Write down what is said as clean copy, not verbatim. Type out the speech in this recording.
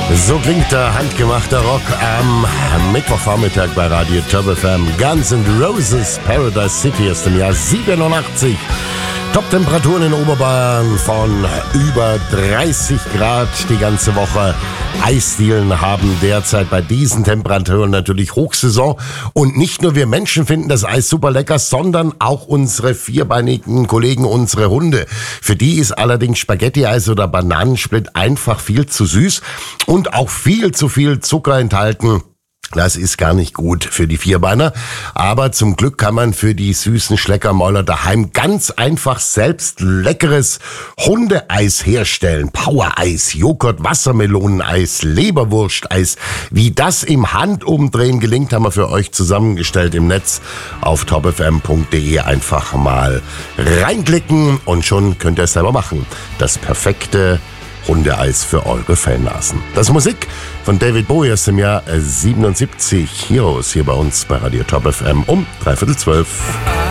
So klingt der handgemachte Rock am Mittwochvormittag bei Radio Top FM. Guns N' Roses, Paradise City aus dem Jahr 87. Top-Temperaturen in Oberbayern von über 30 Grad die ganze Woche. Eisdielen haben derzeit bei diesen Temperaturen natürlich Hochsaison. Und nicht nur wir Menschen finden das Eis super lecker, sondern auch unsere vierbeinigen Kollegen, unsere Hunde. Für die ist allerdings Spaghetti-Eis oder Bananensplit einfach viel zu süß und auch viel zu viel Zucker enthalten. Das ist gar nicht gut für die Vierbeiner, aber zum Glück kann man für die süßen Schleckermäuler daheim ganz einfach selbst leckeres Hundeeis herstellen. Power-Eis, Joghurt, Wassermeloneneis, Leberwursteis. Wie das im Handumdrehen gelingt, haben wir für euch zusammengestellt im Netz auf topfm.de. Einfach mal reinklicken und schon könnt ihr es selber machen. Das perfekte Hundeeis für eure Fellnasen. Das ist Musik von David Bowie aus dem Jahr 77. Heroes hier bei uns bei Radio Top FM um 11:45.